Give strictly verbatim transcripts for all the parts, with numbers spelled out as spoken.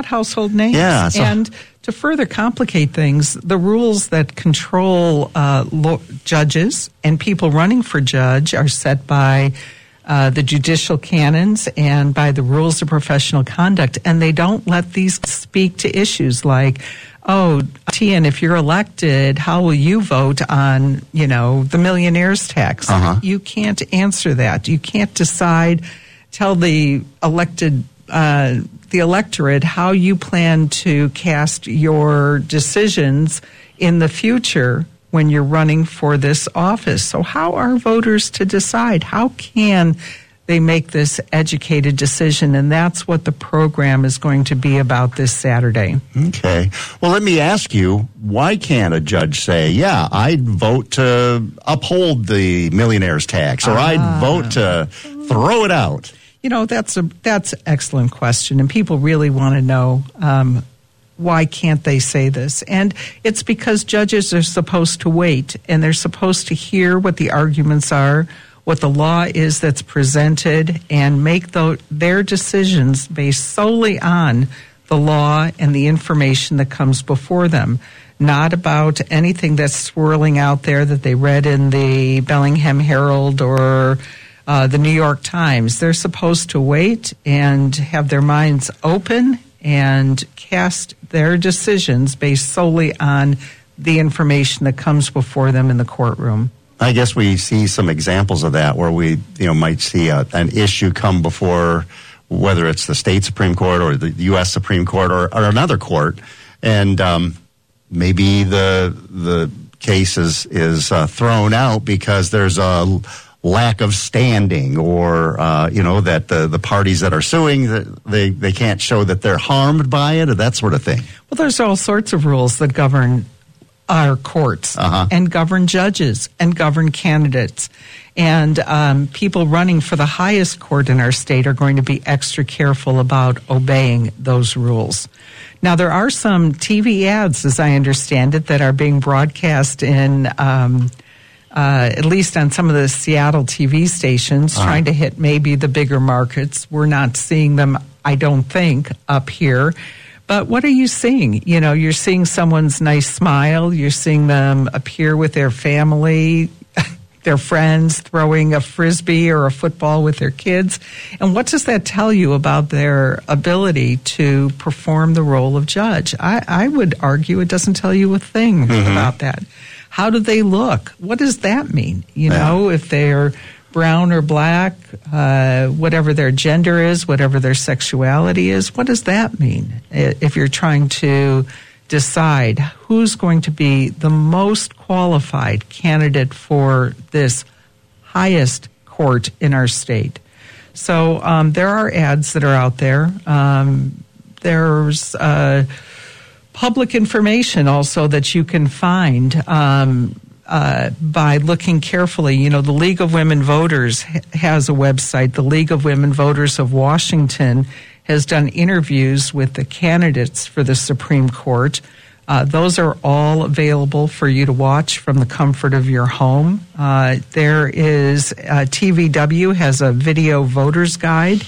household names. Yeah, so- and to further complicate things, the rules that control uh, lo- judges and people running for judge are set by uh, the judicial canons and by the rules of professional conduct, and they don't let these speak to issues like, oh, Tian, if you're elected, how will you vote on, you know, the millionaire's tax? Uh-huh. You can't answer that. You can't decide, tell the elected uh the electorate how you plan to cast your decisions in the future when you're running for this office. So how are voters to decide? How can they make this educated decision? And that's what the program is going to be about this Saturday. Okay. Well, let me ask you, why can't a judge say, yeah, I'd vote to uphold the millionaire's tax, or Ah. I'd vote to throw it out? You know, that's a that's an excellent question, and people really want to know um, why can't they say this? And it's because judges are supposed to wait, and they're supposed to hear what the arguments are, what the law is that's presented, and make the, their decisions based solely on the law and the information that comes before them, not about anything that's swirling out there that they read in the Bellingham Herald or Uh, the New York Times. They're supposed to wait and have their minds open and cast their decisions based solely on the information that comes before them in the courtroom. I guess we see some examples of that where we, you know, might see a, an issue come before, whether it's the state Supreme Court or the U S Supreme Court or, or another court, and um, maybe the the case is is uh, thrown out because there's a lack of standing, or uh, you know, that the, the parties that are suing, that they, they can't show that they're harmed by it, or that sort of thing. Well, there's all sorts of rules that govern our courts Uh-huh. and govern judges and govern candidates. And um, people running for the highest court in our state are going to be extra careful about obeying those rules. Now, there are some T V ads, as I understand it, that are being broadcast in um Uh, at least on some of the Seattle T V stations, Uh-huh. trying to hit maybe the bigger markets. We're not seeing them, I don't think, up here. But what are you seeing? You know, you're seeing someone's nice smile. You're seeing them appear with their family, their friends, throwing a Frisbee or a football with their kids. And what does that tell you about their ability to perform the role of judge? I, I would argue it doesn't tell you a thing Mm-hmm. about that. How do they look? What does that mean? You Yeah. know, if they're brown or black, uh, whatever their gender is, whatever their sexuality is, what does that mean? I- If you're trying to decide who's going to be the most qualified candidate for this highest court in our state. So um, there are ads that are out there. Um, there's uh, public information also that you can find um, uh, by looking carefully. You know, the League of Women Voters ha- has a website. The League of Women Voters of Washington has done interviews with the candidates for the Supreme Court. Uh, those are all available for you to watch from the comfort of your home. Uh, there is uh, T V W has a video voters guide.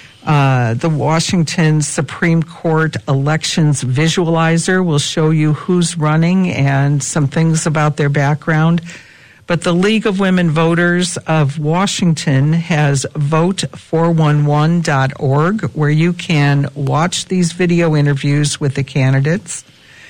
Uh, the Washington Supreme Court Elections Visualizer will show you who's running and some things about their background. But the League of Women Voters of Washington has vote four one one dot org, where you can watch these video interviews with the candidates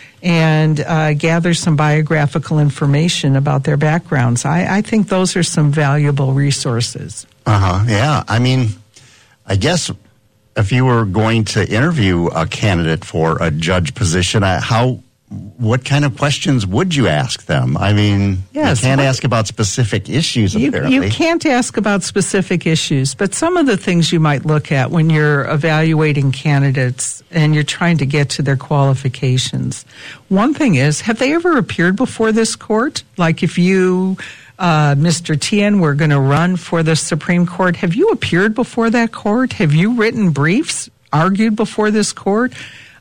and uh, gather some biographical information about their backgrounds. I, I think those are some valuable resources. Uh-huh, yeah. I mean, I guess if you were going to interview a candidate for a judge position, uh, how, what kind of questions would you ask them? I mean, Yes, you can't what- ask about specific issues, You, apparently. you can't ask about specific issues, but some of the things you might look at when you're evaluating candidates and you're trying to get to their qualifications. One thing is, have they ever appeared before this court? Like if you, uh, Mister Tian, were going to run for the Supreme Court, have you appeared before that court? Have you written briefs, argued before this court?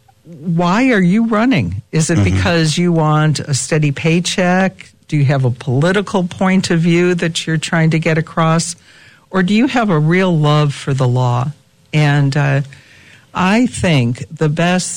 Why are you running? Is it Mhm. because you want a steady paycheck? Do you have a political point of view that you're trying to get across? Or do you have a real love for the law? And uh, I think the best